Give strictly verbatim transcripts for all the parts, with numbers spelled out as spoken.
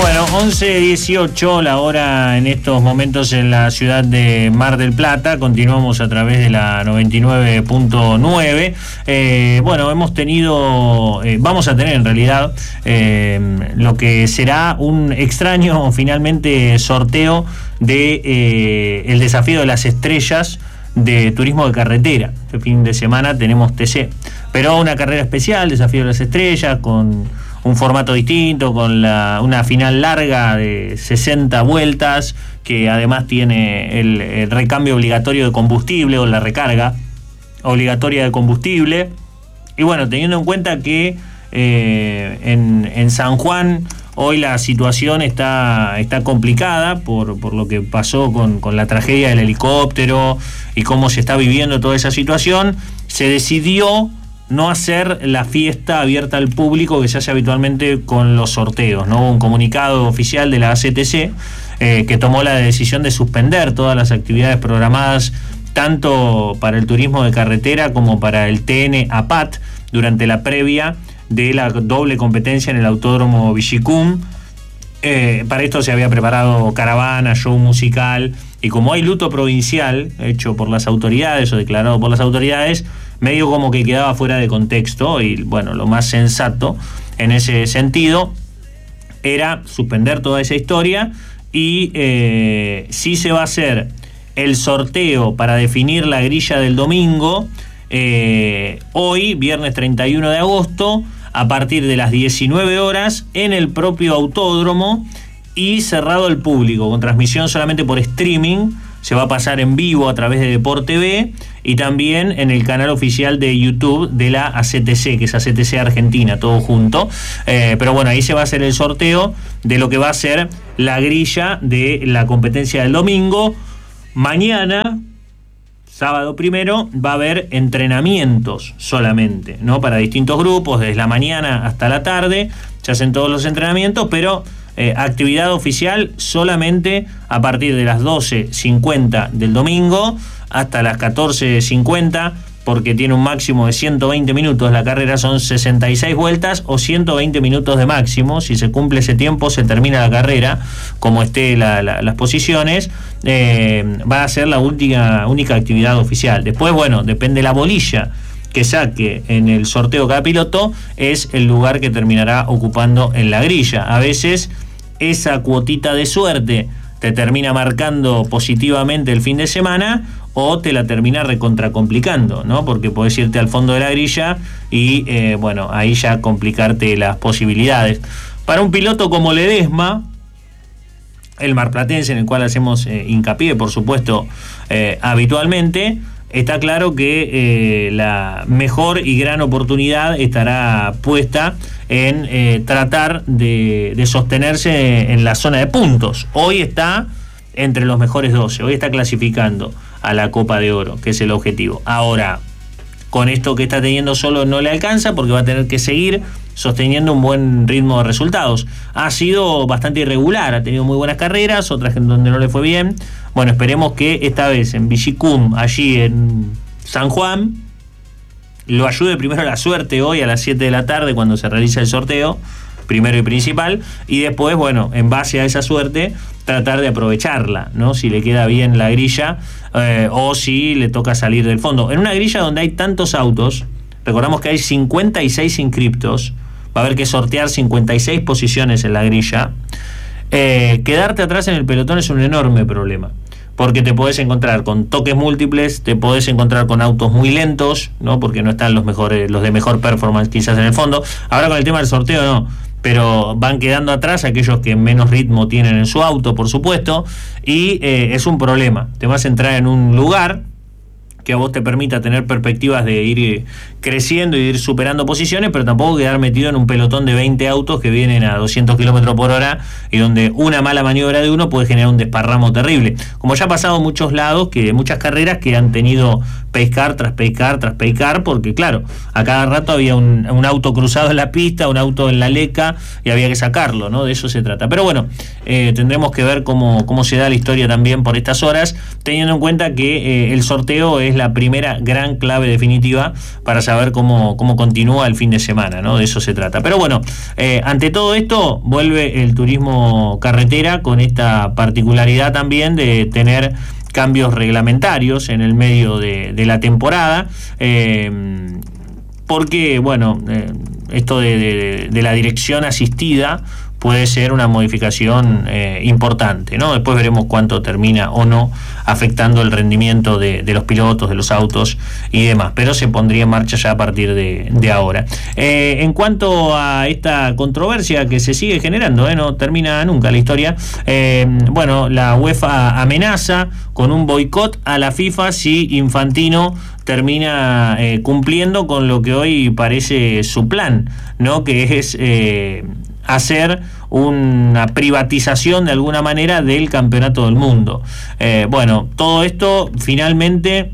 Bueno, once dieciocho la hora en estos momentos en la ciudad de Mar del Plata. Continuamos a través de la noventa y nueve punto nueve. Eh, bueno, hemos tenido, eh, vamos a tener en realidad eh, lo que será un extraño finalmente sorteo de eh, el desafío de las estrellas de turismo de carretera. Este fin de semana tenemos T C, pero una carrera especial, desafío de las estrellas, con un formato distinto, con la, una final larga de sesenta vueltas, que además tiene el, el recambio obligatorio de combustible o la recarga obligatoria de combustible. Y bueno, teniendo en cuenta que eh, en, en San Juan hoy la situación está, está complicada por, por lo que pasó con, con la tragedia del helicóptero y cómo se está viviendo toda esa situación, se decidió no hacer la fiesta abierta al público que se hace habitualmente con los sorteos, ¿no? Hubo un comunicado oficial de la A C T C eh, que tomó la decisión de suspender todas las actividades programadas tanto para el turismo de carretera como para el T N A P A T durante la previa de la doble competencia en el Autódromo Villicum. Eh, para esto se había preparado caravana, show musical, y como hay luto provincial hecho por las autoridades o declarado por las autoridades, medio como que quedaba fuera de contexto, y bueno, lo más sensato en ese sentido era suspender toda esa historia y eh, sí se va a hacer el sorteo para definir la grilla del domingo eh, hoy, viernes treinta y uno de agosto, a partir de las diecinueve horas en el propio autódromo y cerrado al público, con transmisión solamente por streaming. Se va a pasar en vivo a través de Deport T V y también en el canal oficial de YouTube de la A C T C, que es A C T C Argentina, todo junto. Eh, pero bueno, ahí se va a hacer el sorteo de lo que va a ser la grilla de la competencia del domingo. Mañana, sábado primero, va a haber entrenamientos solamente, ¿no? Para distintos grupos, desde la mañana hasta la tarde, se hacen todos los entrenamientos, pero Eh, actividad oficial solamente a partir de las doce cincuenta del domingo hasta las catorce cincuenta, porque tiene un máximo de ciento veinte minutos. La carrera son sesenta y seis vueltas o ciento veinte minutos de máximo. Si se cumple ese tiempo se termina la carrera, como esté la, la, las posiciones. Eh, va a ser la última, única actividad oficial. Después, bueno, depende la bolilla que saque en el sorteo cada piloto, es el lugar que terminará ocupando en la grilla. A veces esa cuotita de suerte te termina marcando positivamente el fin de semana o te la termina recontracomplicando, ¿no? Porque podés irte al fondo de la grilla y, eh, bueno, ahí ya complicarte las posibilidades. Para un piloto como Ledesma, el marplatense, en el cual hacemos eh, hincapié, por supuesto, eh, habitualmente, está claro que eh, la mejor y gran oportunidad estará puesta en eh, tratar de, de sostenerse en la zona de puntos. Hoy está entre los mejores doce, hoy está clasificando a la Copa de Oro, que es el objetivo. Ahora, con esto que está teniendo solo no le alcanza, porque va a tener que seguir sosteniendo un buen ritmo de resultados. Ha sido bastante irregular, ha tenido muy buenas carreras, otras en donde no le fue bien. Bueno, esperemos que esta vez en Villicum, allí en San Juan, lo ayude primero la suerte hoy a las siete de la tarde cuando se realiza el sorteo, primero y principal, y después, bueno, en base a esa suerte, tratar de aprovecharla, ¿no? Si le queda bien la grilla eh, o si le toca salir del fondo. En una grilla donde hay tantos autos, recordamos que hay cincuenta y seis inscriptos, va a haber que sortear cincuenta y seis posiciones en la grilla. Eh, quedarte atrás en el pelotón es un enorme problema, porque te podés encontrar con toques múltiples, te podés encontrar con autos muy lentos, ¿no? Porque no están los mejores, los de mejor performance quizás en el fondo. Ahora con el tema del sorteo no, pero van quedando atrás aquellos que menos ritmo tienen en su auto, por supuesto, y eh, es un problema. Te vas a entrar en un lugar que a vos te permita tener perspectivas de ir creciendo y de ir superando posiciones, pero tampoco quedar metido en un pelotón de veinte autos que vienen a doscientos kilómetros por hora y donde una mala maniobra de uno puede generar un desparramo terrible. Como ya ha pasado en muchos lados, que muchas carreras que han tenido pescar tras pescar tras pescar, porque claro, a cada rato había un, un auto cruzado en la pista, un auto en la leca y había que sacarlo, ¿no? De eso se trata. Pero bueno, eh, tendremos que ver cómo, cómo se da la historia también por estas horas, teniendo en cuenta que eh, el sorteo es es la primera gran clave definitiva para saber cómo, cómo continúa el fin de semana, ¿no? De eso se trata. Pero bueno, eh, ante todo esto vuelve el turismo carretera con esta particularidad también de tener cambios reglamentarios en el medio de, de la temporada, eh, porque, bueno, eh, esto de, de, de la dirección asistida puede ser una modificación eh, importante, ¿no? Después veremos cuánto termina o no afectando el rendimiento de, de los pilotos, de los autos y demás, pero se pondría en marcha ya a partir de, de ahora. Eh, en cuanto a esta controversia que se sigue generando, ¿eh? No termina nunca la historia, eh, bueno, la UEFA amenaza con un boicot a la FIFA si Infantino termina eh, cumpliendo con lo que hoy parece su plan, ¿no? Que es eh, hacer una privatización de alguna manera del campeonato del mundo. Eh, bueno, todo esto finalmente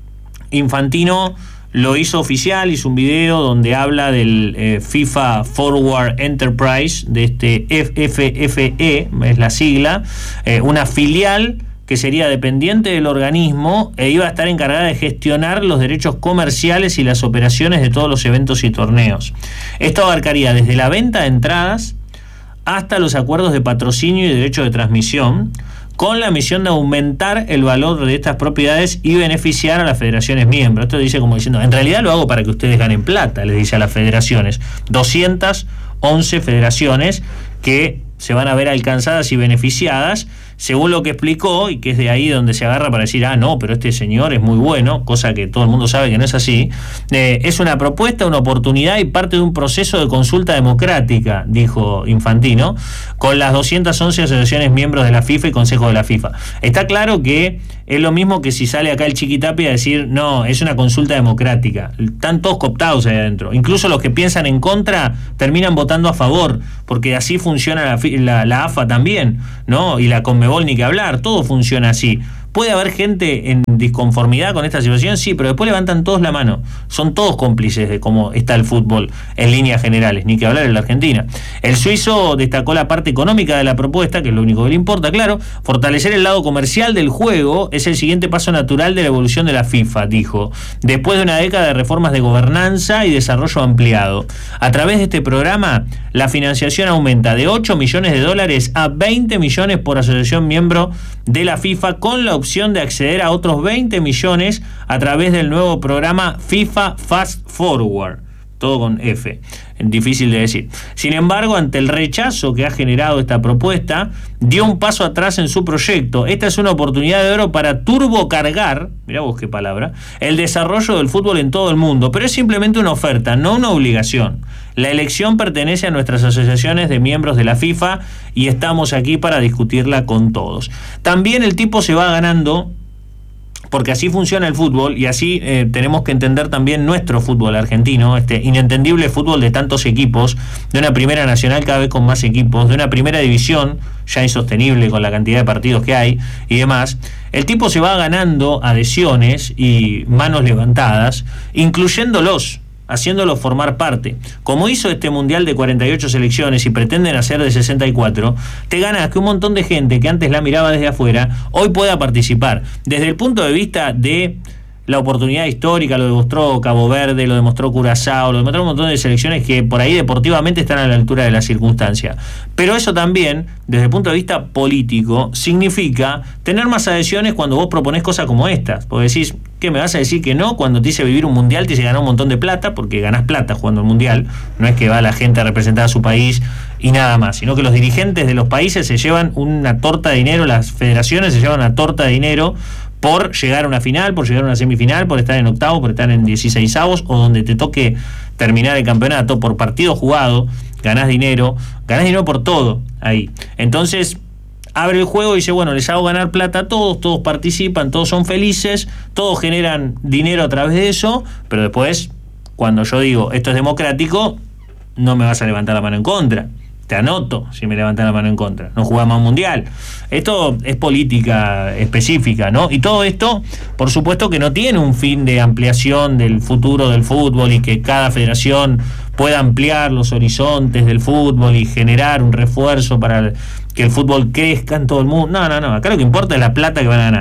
Infantino lo hizo oficial, hizo un video donde habla del eh, FIFA Forward Enterprise, de este F F E, es la sigla, eh, una filial que sería dependiente del organismo e iba a estar encargada de gestionar los derechos comerciales y las operaciones de todos los eventos y torneos. Esto abarcaría desde la venta de entradas hasta los acuerdos de patrocinio y derecho de transmisión, con la misión de aumentar el valor de estas propiedades y beneficiar a las federaciones miembros. Esto dice como diciendo, en realidad lo hago para que ustedes ganen plata, les dice a las federaciones. doscientas once federaciones que se van a ver alcanzadas y beneficiadas, según lo que explicó, y que es de ahí donde se agarra para decir, ah, no, pero este señor es muy bueno, cosa que todo el mundo sabe que no es así. Eh, es una propuesta, una oportunidad y parte de un proceso de consulta democrática, dijo Infantino, con las doscientas once asociaciones miembros de la FIFA y Consejo de la FIFA. Está claro que es lo mismo que si sale acá el Chiquitapia a decir, no, es una consulta democrática. Están todos cooptados ahí adentro. Incluso los que piensan en contra terminan votando a favor, porque así funciona la, la, la A F A también, ¿no? Y la Conmebol ni que hablar, todo funciona así. ¿Puede haber gente en disconformidad con esta situación? Sí, pero después levantan todos la mano. Son todos cómplices de cómo está el fútbol en líneas generales, ni que hablar en la Argentina. El suizo destacó la parte económica de la propuesta, que es lo único que le importa, claro. Fortalecer el lado comercial del juego es el siguiente paso natural de la evolución de la FIFA, dijo, después de una década de reformas de gobernanza y desarrollo ampliado. A través de este programa, la financiación aumenta de ocho millones de dólares a veinte millones por asociación miembro de la FIFA, con la opción de acceder a otros veinte millones a través del nuevo programa FIFA Fast Forward, todo con F, difícil de decir. Sin embargo, ante el rechazo que ha generado esta propuesta, dio un paso atrás en su proyecto. Esta es una oportunidad de oro para turbocargar, mirá vos qué palabra, el desarrollo del fútbol en todo el mundo, pero es simplemente una oferta, no una obligación. La elección pertenece a nuestras asociaciones de miembros de la FIFA y estamos aquí para discutirla con todos. También el tipo se va ganando, porque así funciona el fútbol y así eh, tenemos que entender también nuestro fútbol argentino, este inentendible fútbol de tantos equipos, de una primera nacional cada vez con más equipos, de una primera división ya insostenible con la cantidad de partidos que hay y demás. El tipo se va ganando adhesiones y manos levantadas, incluyéndolos, haciéndolos formar parte. Como hizo este mundial de cuarenta y ocho selecciones y pretenden hacer de sesenta y cuatro, te ganas que un montón de gente que antes la miraba desde afuera hoy pueda participar. Desde el punto de vista de la oportunidad histórica, lo demostró Cabo Verde, lo demostró Curazao, lo demostró un montón de selecciones que por ahí deportivamente están a la altura de la circunstancia. Pero eso también, desde el punto de vista político, significa tener más adhesiones cuando vos proponés cosas como estas. Porque decís, ¿qué me vas a decir que no? Cuando te hice vivir un mundial te hice ganar un montón de plata, porque ganás plata jugando el mundial. No es que va la gente a representar a su país y nada más, sino que los dirigentes de los países se llevan una torta de dinero, las federaciones se llevan una torta de dinero por llegar a una final, por llegar a una semifinal, por estar en octavos, por estar en dieciseisavos o donde te toque terminar el campeonato, por partido jugado, ganás dinero, ganás dinero por todo ahí. Entonces abre el juego y dice, bueno, les hago ganar plata a todos, todos participan, todos son felices, todos generan dinero a través de eso, pero después, cuando yo digo esto es democrático, no me vas a levantar la mano en contra. Te anoto si me levantan la mano en contra. No jugamos mundial. Esto es política específica, ¿no? Y todo esto, por supuesto que no tiene un fin de ampliación del futuro del fútbol y que cada federación pueda ampliar los horizontes del fútbol y generar un refuerzo para que el fútbol crezca en todo el mundo. No, no, no. Acá lo que importa es la plata que van a ganar.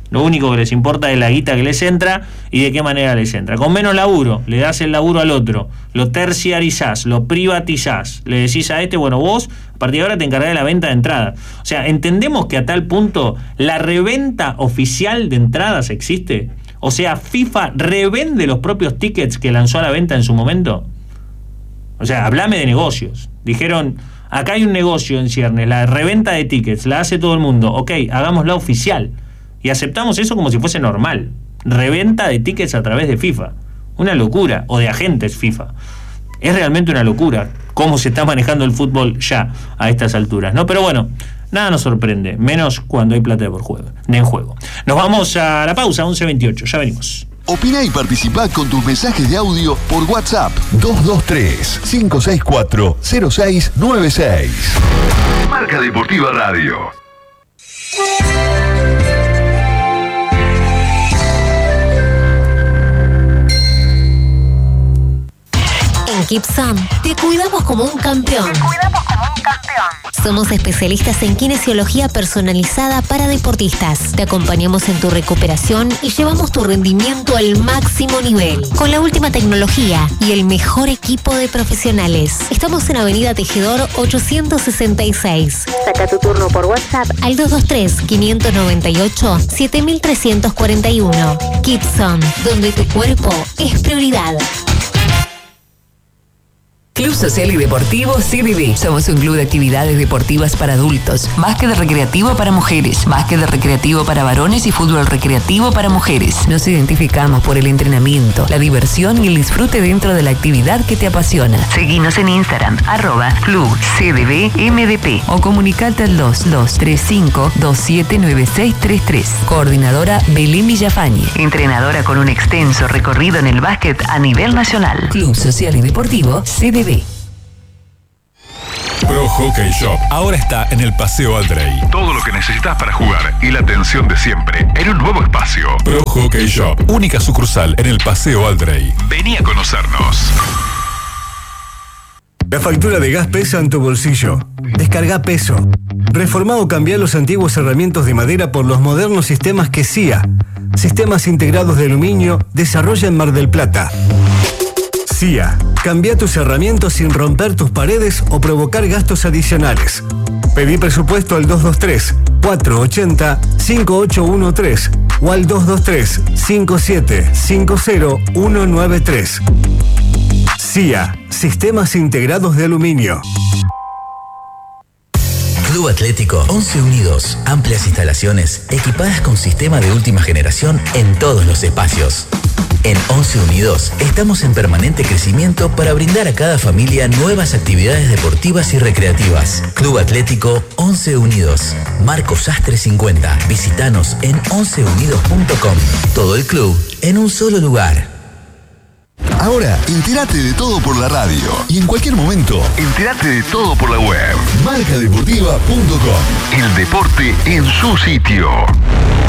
Lo único que les importa es la guita que les entra y de qué manera les entra. Con menos laburo, le das el laburo al otro, lo terciarizás, lo privatizás, le decís a este, bueno, vos a partir de ahora te encargás de la venta de entradas. O sea, entendemos que a tal punto la reventa oficial de entradas existe. O sea, FIFA revende los propios tickets que lanzó a la venta en su momento. O sea, hablame de negocios. Dijeron, acá hay un negocio en ciernes, la reventa de tickets, la hace todo el mundo. Ok, hagámosla oficial. Y aceptamos eso como si fuese normal. Reventa de tickets a través de FIFA. Una locura. O de agentes FIFA. Es realmente una locura cómo se está manejando el fútbol ya a estas alturas, ¿no? Pero bueno, nada nos sorprende, menos cuando hay plata de por juego, de en juego. Nos vamos a la pausa, once veintiocho, ya venimos. Opina y participá con tus mensajes de audio por WhatsApp dos dos tres, cinco seis cuatro, cero seis nueve seis. Marca Deportiva Radio. En Kipsam te cuidamos como un campeón. Te cuidamos como un campeón. Somos especialistas en kinesiología personalizada para deportistas. Te acompañamos en tu recuperación y llevamos tu rendimiento al máximo nivel. Con la última tecnología y el mejor equipo de profesionales. Estamos en Avenida Tejedor ochocientos sesenta y seis. Saca tu turno por WhatsApp al dos dos tres, cinco nueve ocho, siete tres cuatro uno. Kipsam, donde tu cuerpo es prioridad. Club Social y Deportivo C D D. Somos un club de actividades deportivas para adultos, más que de recreativo para mujeres, más que de recreativo para varones y fútbol recreativo para mujeres. Nos identificamos por el entrenamiento, la diversión y el disfrute dentro de la actividad que te apasiona. Seguinos en Instagram, arroba Club C D D M D P o comunicate al dos dos tres cinco, dos siete nueve seis tres tres. Coordinadora Belén Villafañe, entrenadora con un extenso recorrido en el básquet a nivel nacional. Club Social y Deportivo C D D. Pro Hockey Shop ahora está en el Paseo Aldrey. Todo lo que necesitas para jugar y la atención de siempre en un nuevo espacio. Pro Hockey Shop, única sucursal en el Paseo Aldrey. Vení a conocernos. La factura de gas pesa en tu bolsillo. Descarga Peso. Reformá o cambiá los antiguos herramientas de madera por los modernos sistemas que C I A, Sistemas Integrados de Aluminio, desarrolla en Mar del Plata. C I A. Cambia tus herramientas sin romper tus paredes o provocar gastos adicionales. Pedí presupuesto al dos dos tres, cuatro ocho cero, cinco ocho uno tres o al dos dos tres, cinco siete cinco cero uno nueve tres. C I A. Sistemas Integrados de Aluminio. Club Atlético Once Unidos. Amplias instalaciones equipadas con sistema de última generación en todos los espacios. En Once Unidos estamos en permanente crecimiento para brindar a cada familia nuevas actividades deportivas y recreativas. Club Atlético Once Unidos. Marco Sastre cincuenta. Visítanos en once unidos punto com. Todo el club en un solo lugar. Ahora, entérate de todo por la radio. Y en cualquier momento, entérate de todo por la web. marca deportiva punto com. El deporte en su sitio.